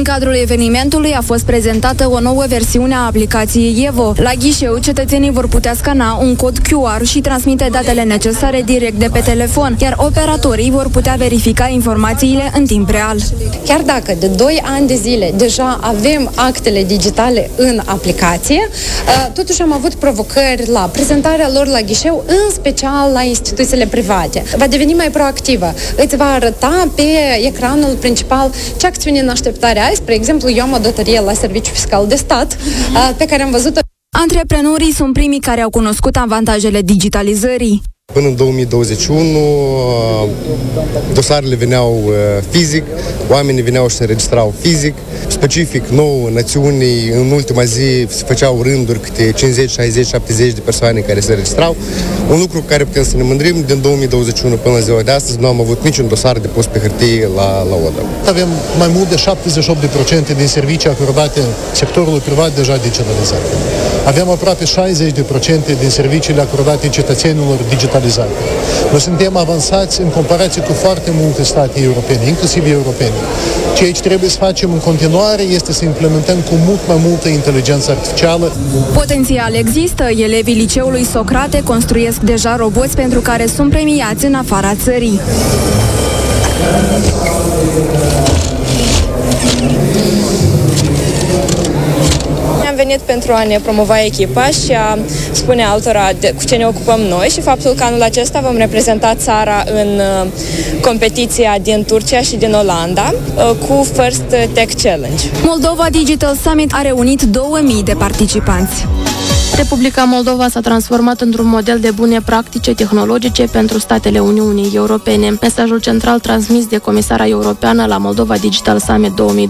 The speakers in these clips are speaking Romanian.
cadrul evenimentului a fost prezentată o nouă versiune a aplicației Evo. La ghișeu, cetățenii vor putea scana un cod QR și transmite datele necesare direct de pe telefon, iar operatorii vor putea verifica informațiile în timp real. Chiar dacă de 2 ani de zile deja avem actele digitale în aplicație, totuși am avut provocări la prezentarea lor la ghișeu, în special la instituțiile private. Va deveni mai proactivă. Îți va arăta pe ecranul principal ce acțiuni în așteptare ai. Spre exemplu, eu am o datorie la Serviciul Fiscal de Stat pe care am văzut-o. Antreprenorii sunt primii care au cunoscut avantajele digitalizării. Până în 2021, dosarele veneau fizic, oamenii veneau și se înregistrau fizic. Specific nou națiunii, în ultima zi se făceau rânduri câte 50, 60, 70 de persoane care se înregistrau. Un lucru cu care putem să ne mândrim, din 2021 până la ziua de astăzi nu am avut niciun dosar depus pe hârtie la ODA. Avem mai mult de 78% din servicii acordate sectorului privat deja digitalizate. Avem aproape 60% din serviciile acordate cetățenilor digitalizate. Noi suntem avansați în comparație cu foarte multe state europene, inclusiv europene. Ceea ce trebuie să facem în continuare este să implementăm cu mult mai multă inteligență artificială. Potențial există. Elevii liceului Socrate construiesc deja roboți pentru care sunt premiați în afara țării. Am venit pentru a ne promova echipa și a spune altora cu ce ne ocupăm noi și faptul că anul acesta vom reprezenta țara în competiția din Turcia și din Olanda cu First Tech Challenge. Moldova Digital Summit a reunit 2000 de participanți. Republica Moldova s-a transformat într-un model de bune practice tehnologice pentru statele Uniunii Europene. Mesajul central transmis de Comisara Europeană la Moldova Digital Summit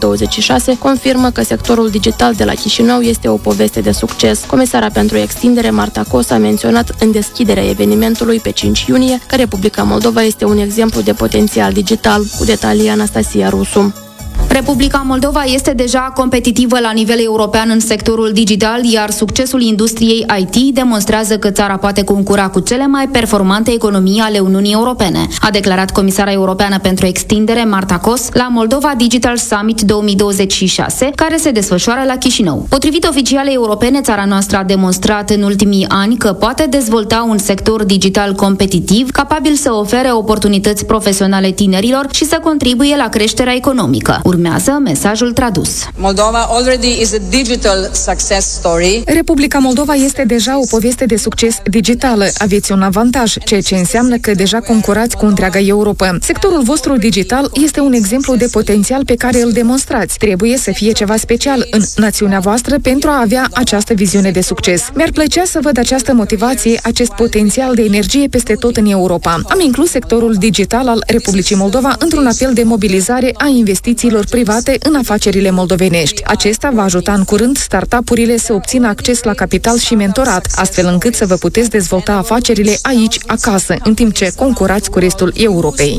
2026 confirmă că sectorul digital de la Chișinău este o poveste de succes. Comisara pentru extindere, Marta Kos, a menționat în deschiderea evenimentului pe 5 iunie că Republica Moldova este un exemplu de potențial digital, cu detalii Anastasia Rusu. Republica Moldova este deja competitivă la nivel european în sectorul digital, iar succesul industriei IT demonstrează că țara poate concura cu cele mai performante economii ale Uniunii Europene, a declarat Comisara Europeană pentru Extindere, Marta Kos, la Moldova Digital Summit 2026, care se desfășoară la Chișinău. Potrivit oficialei europene, țara noastră a demonstrat în ultimii ani că poate dezvolta un sector digital competitiv, capabil să ofere oportunități profesionale tinerilor și să contribuie la creșterea economică. Urmează mesajul tradus. Moldova already is a digital success story. Republica Moldova este deja o poveste de succes digitală. Aveți un avantaj, ceea ce înseamnă că deja concurați cu întreaga Europa. Sectorul vostru digital este un exemplu de potențial pe care îl demonstrați. Trebuie să fie ceva special în națiunea voastră pentru a avea această viziune de succes. Mi-ar plăcea să văd această motivație, acest potențial de energie peste tot în Europa. Am inclus sectorul digital al Republicii Moldova într-un apel de mobilizare a investițiilor private în afacerile moldovenești. Acesta va ajuta în curând startup-urile să obțină acces la capital și mentorat, astfel încât să vă puteți dezvolta afacerile aici, acasă, în timp ce concurați cu restul Europei.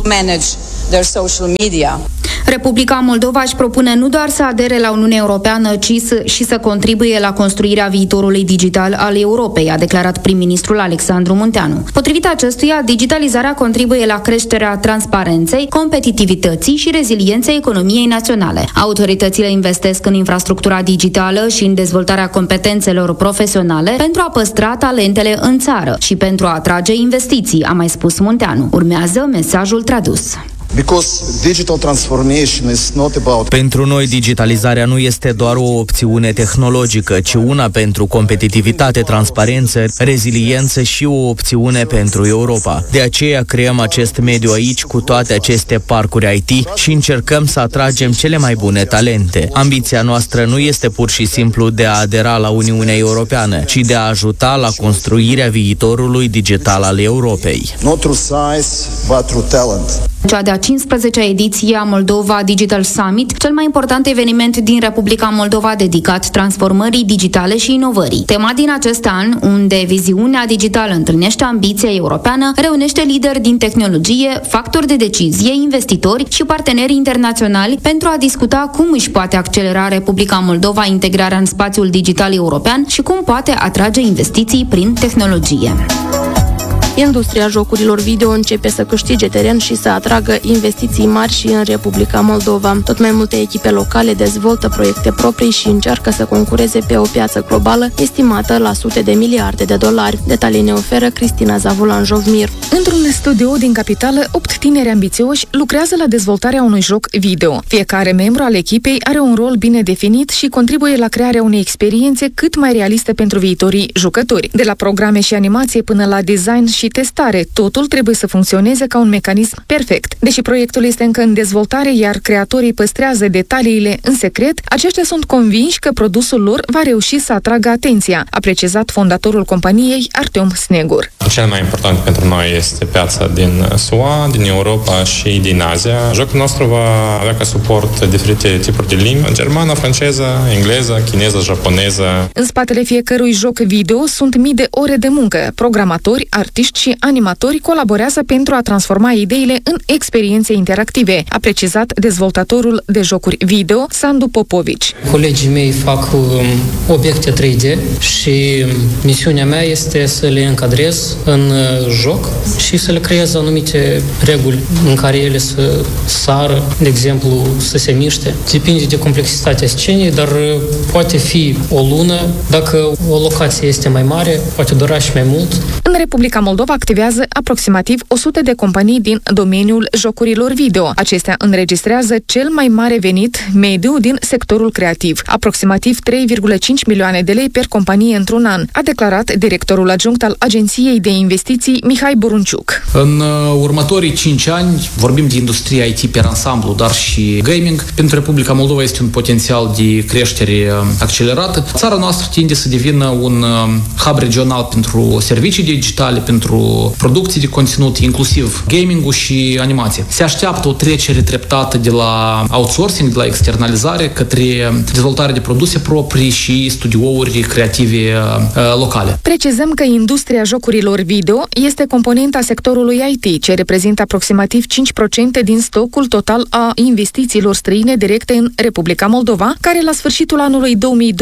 Republica Moldova își propune nu doar să adere la Uniunea Europeană, ci și să contribuie la construirea viitorului digital al Europei, a declarat prim-ministrul Alexandru Munteanu. Potrivit acestuia, digitalizarea contribuie la creșterea transparenței, competitivității și rezilienței economiei naționale. Autoritățile investesc în infrastructura digitală și în dezvoltarea competențelor profesionale pentru a păstra talentele în țară și pentru a atrage investiții, a mai spus Munteanu. Urmează mesajul tradus. Pentru noi, digitalizarea nu este doar o opțiune tehnologică, ci una pentru competitivitate, transparență, reziliență și o opțiune pentru Europa. De aceea creăm acest mediu aici cu toate aceste parcuri IT și încercăm să atragem cele mai bune talente. Ambiția noastră nu este pur și simplu de a adera la Uniunea Europeană, ci de a ajuta la construirea viitorului digital al Europei. Cea de-a 15-a ediție a Moldova Digital Summit, cel mai important eveniment din Republica Moldova dedicat transformării digitale și inovării. Tema din acest an, unde viziunea digitală întâlnește ambiția europeană, reunește lideri din tehnologie, factori de decizie, investitori și parteneri internaționali pentru a discuta cum își poate accelera Republica Moldova integrarea în spațiul digital european și cum poate atrage investiții prin tehnologie. Industria jocurilor video începe să câștige teren și să atragă investiții mari și în Republica Moldova. Tot mai multe echipe locale dezvoltă proiecte proprii și încearcă să concureze pe o piață globală estimată la sute de miliarde de dolari. Detalii ne oferă Cristina Zavulan-Jovmir. Într-un studio din capitală, 8 tineri ambițioși lucrează la dezvoltarea unui joc video. Fiecare membru al echipei are un rol bine definit și contribuie la crearea unei experiențe cât mai realiste pentru viitorii jucători. De la programe și animație până la design și testare, totul trebuie să funcționeze ca un mecanism perfect. Deși proiectul este încă în dezvoltare, iar creatorii păstrează detaliile în secret, aceștia sunt convinși că produsul lor va reuși să atragă atenția, a precizat fondatorul companiei Artem Snegur. Cel mai important pentru noi este piața din SUA, din Europa și din Asia. Jocul nostru va avea ca suport diferite tipuri de limbi: germană, franceză, engleză, chineză, japoneză. În spatele fiecărui joc video sunt mii de ore de muncă. Programatori, artiști și animatori colaborează pentru a transforma ideile în experiențe interactive, a precizat dezvoltatorul de jocuri video, Sandu Popovici. Colegii mei fac obiecte 3D și misiunea mea este să le încadrez în joc și să le creez anumite reguli în care ele să sară, de exemplu, să se miște. Depinde de complexitatea scenei, dar poate fi o lună. Dacă o locație este mai mare, poate dura și mai mult. În Republica Moldova activează aproximativ 100 de companii din domeniul jocurilor video. Acestea înregistrează cel mai mare venit mediu din sectorul creativ, aproximativ 3,5 milioane de lei per companie într-un an, a declarat directorul adjunct al Agenției de Investiții Mihai Burunciuc. În următorii 5 ani vorbim de industria IT pe ansamblu, dar și gaming. Pentru Republica Moldova este un potențial de creștere accelerată. Țara noastră tinde să devină un hub regional pentru servicii digitale, pentru producții de conținut, inclusiv gaming-ul și animație. Se așteaptă o trecere treptată de la outsourcing, de la externalizare, către dezvoltarea de produse proprii și studiouri creative locale. Precizăm că industria jocurilor video este componenta sectorului IT, ce reprezintă aproximativ 5% din stocul total a investițiilor străine directe în Republica Moldova, care la sfârșitul anului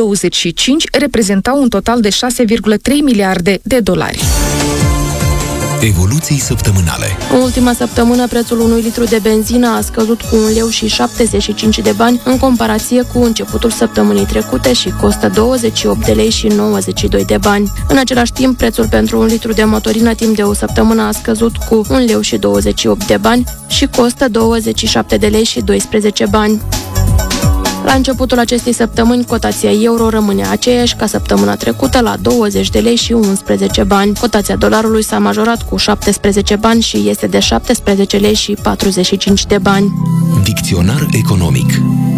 2025 reprezentau un total de 6,3 miliarde de dolari. Evoluții săptămânale. În ultima săptămână, prețul unui litru de benzină a scăzut cu 1 leu și 75 de bani în comparație cu începutul săptămânii trecute și costă 28 de lei și 92 de bani. În același timp, prețul pentru un litru de motorină timp de o săptămână a scăzut cu 1 leu și 28 de bani și costă 27 de lei și 12 bani. La începutul acestei săptămâni, cotația euro rămâne aceeași ca săptămâna trecută la 20 de lei și 11 bani. Cotația dolarului s-a majorat cu 17 bani și este de 17 lei și 45 de bani. Dicționar economic.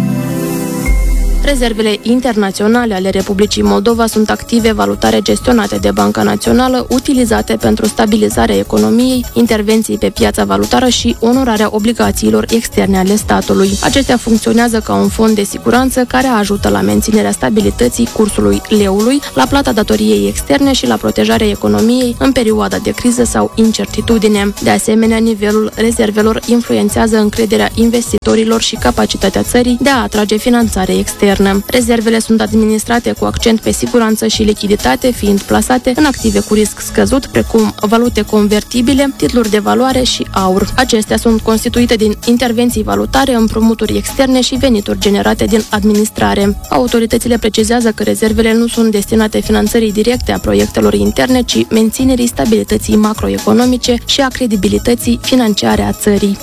Rezervele internaționale ale Republicii Moldova sunt active valutare gestionate de Banca Națională, utilizate pentru stabilizarea economiei, intervenții pe piața valutară și onorarea obligațiilor externe ale statului. Acestea funcționează ca un fond de siguranță care ajută la menținerea stabilității cursului leului, la plata datoriei externe și la protejarea economiei în perioada de criză sau incertitudine. De asemenea, nivelul rezervelor influențează încrederea investitorilor și capacitatea țării de a atrage finanțare externă. Rezervele sunt administrate cu accent pe siguranță și lichiditate, fiind plasate în active cu risc scăzut, precum valute convertibile, titluri de valoare și aur. Acestea sunt constituite din intervenții valutare, împrumuturi externe și venituri generate din administrare. Autoritățile precizează că rezervele nu sunt destinate finanțării directe a proiectelor interne, ci menținerii stabilității macroeconomice și a credibilității financiare a țării.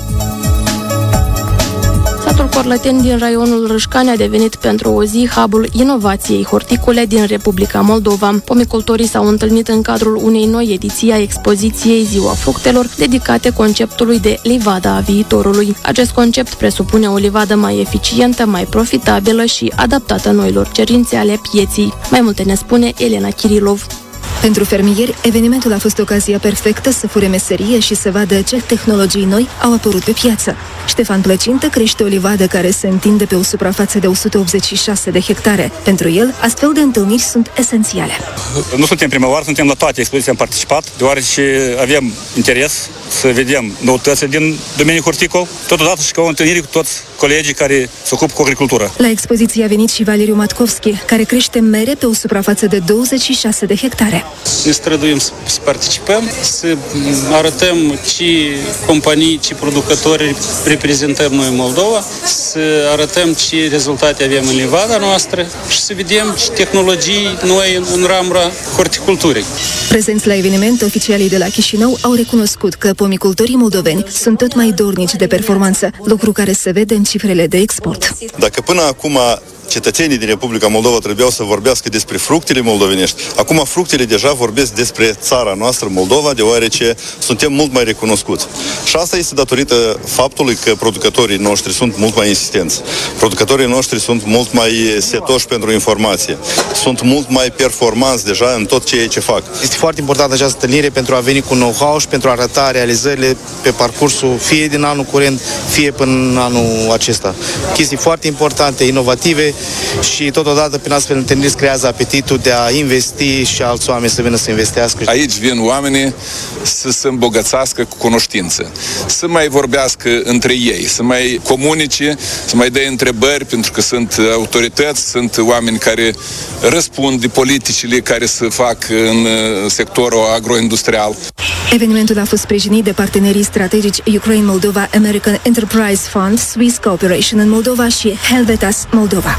Satul Corlăteni din raionul Râșcani a devenit pentru o zi hub-ul inovației horticole din Republica Moldova. Pomicultorii s-au întâlnit în cadrul unei noi ediții a expoziției Ziua Fructelor, dedicate conceptului de livada a viitorului. Acest concept presupune o livadă mai eficientă, mai profitabilă și adaptată noilor cerințe ale pieții. Mai multe ne spune Elena Kirilov. Pentru fermieri, evenimentul a fost ocazia perfectă să fure meserie și să vadă ce tehnologii noi au apărut pe piață. Ștefan Plăcintă crește o livadă care se întinde pe o suprafață de 186 de hectare. Pentru el, astfel de întâlniri sunt esențiale. Nu suntem prima oară, suntem la toate expoziții, am participat, deoarece avem interes să vedem noutățile din domeniul horticol, totodată și ca o întâlnire cu toți colegii care se ocupă cu agricultura. La expoziție a venit și Valeriu Matkovski, care crește mere pe o suprafață de 26 de hectare. Ne străduim să participăm, să arătăm ce companii, ce producători reprezentăm noi în Moldova, să arătăm ce rezultate avem în livada noastră și să vedem ce tehnologii noi în ramura horticulturii. Prezenți la eveniment, oficialii de la Chișinău au recunoscut că pomicultorii moldoveni sunt tot mai dornici de performanță, lucru care se vede în cifrele de export. Dacă până acum cetățenii din Republica Moldova trebuiau să vorbească despre fructele moldovenești, acum fructele deja vorbesc despre țara noastră, Moldova, deoarece suntem mult mai recunoscuți. Și asta este datorită faptului că producătorii noștri sunt mult mai insistenți. Producătorii noștri sunt mult mai setoși pentru informație. Sunt mult mai performanți deja în tot ceea ce fac. Este foarte importantă această întâlnire pentru a veni cu know-how și pentru a arăta realizările pe parcursul fie din anul curent, fie până în anul acesta. Chestii foarte importante, inovative, și totodată prin astfel întâlniri se creează apetitul de a investi și alți oameni să vină să investească. Aici vin oamenii să se îmbogățească cu cunoștință, să mai vorbească între ei, să mai comunice, să mai dea întrebări, pentru că sunt autorități, sunt oameni care răspund de politicile care se fac în sectorul agroindustrial. Evenimentul a fost sprijinit de partenerii strategici Ukraine Moldova, American Enterprise Fund, Swiss Cooperation în Moldova și Helvetas Moldova.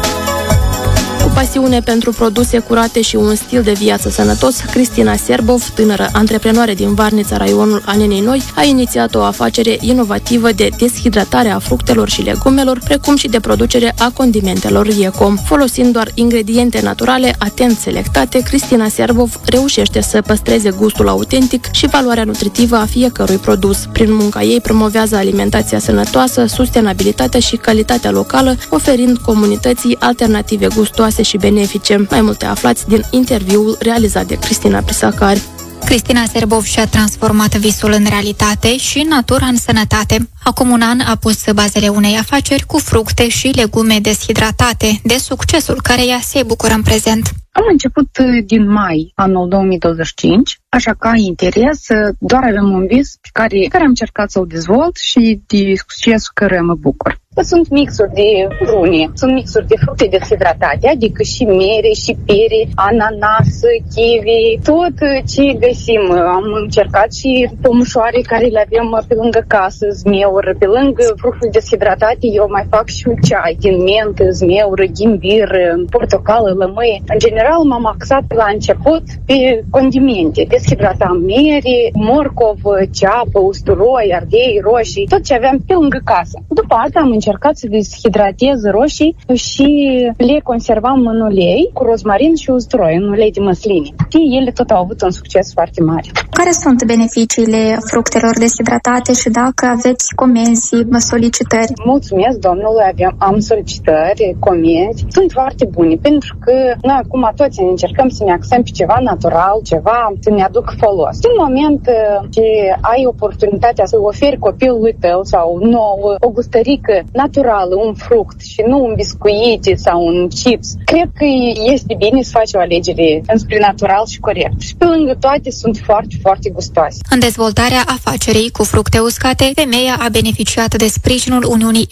Cu pasiune pentru produse curate și un stil de viață sănătos, Cristina Serbov, tânără antreprenoare din Varnița, raionul Anenei Noi, a inițiat o afacere inovativă de deshidratare a fructelor și legumelor, precum și de producere a condimentelor eco. Folosind doar ingrediente naturale, atent selectate, Cristina Serbov reușește să păstreze gustul autentic și valoarea nutritivă a fiecărui produs. Prin munca ei promovează alimentația sănătoasă, sustenabilitatea și calitatea locală, oferind comunității alternative gustoase și benefice. Mai multe aflați din interviul realizat de Cristina Prisacari. Cristina Serbov și-a transformat visul în realitate și natura în sănătate. Acum un an a pus bazele unei afaceri cu fructe și legume deshidratate, de succesul care ea se bucură în prezent. Am început din mai anul 2025, așa ca interes, doar avem un vis pe care am încercat să-l dezvolt și de succesul care mă bucur. Sunt mixuri de prune, sunt mixuri de fructe deshidratate, adică și mere, și pere, ananas, kiwi, tot ce găsim. Am încercat și pomușoare care le avem pe lângă casă, zmeură, pe lângă fructe deshidratate eu mai fac și un ceai din mentă, zmeură, ghimbir, portocală, lămâie. În general m-am axat la început pe condimente. Deshidratam mere, morcov, ceapă, usturoi, ardei, roșii, tot ce aveam pe lângă casă. După asta am încercat să deshidratez roșii și le conservam în ulei cu rozmarin și usturoi, în ulei de măsline. Și ele tot au avut un succes foarte mare. Care sunt beneficiile fructelor deshidratate și dacă aveți comenzi, solicitări? Mulțumesc, domnule, am solicitări, comenzi. Sunt foarte bune, pentru că noi acum toți încercăm să ne axăm pe ceva natural, ceva să ne aduc folos. În moment ce ai oportunitatea să oferi copilului tău sau nouă o gustărică naturală, un fruct și nu un biscuit sau un chips, cred că este bine să faci o alegere înspre natural și corect. Și pe lângă toate sunt foarte, foarte gustoase. În dezvoltarea afacerii cu fructe uscate, femeia a beneficiat de sprijinul Uniunii